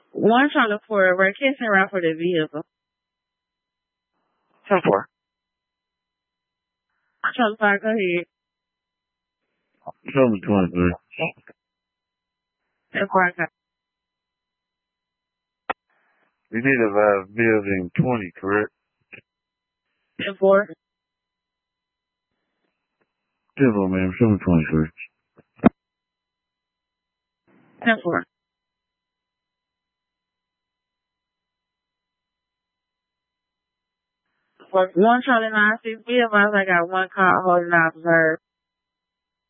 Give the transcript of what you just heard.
One trying to for a vacation around for the vehicle. 10-4. Trying to find, go ahead. Show me 23. 10-4, I got. We need a building 20, correct? 10-4. 10-4, ma'am. Show me 23. 10-4. For 1 Charlie 96, be advised I got one car holding out reserve.